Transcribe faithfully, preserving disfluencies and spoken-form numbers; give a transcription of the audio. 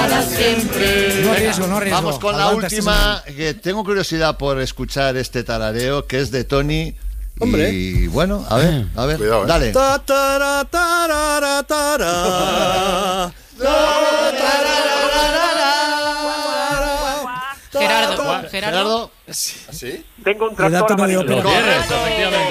siempre. No arriesgo, no arriesgo. Vamos con Aguanta la última, que tengo curiosidad por escuchar este tarareo, que es de Tony. Hombre. Y bueno, a ver, a ver, Cuidado, eh. dale. Ta, tara, tarara, tara. Gerardo, Gerardo. Gerardo. ¿Así? Tengo un Le da tractor tono de amarillo. ópera. Tienes, efectivamente.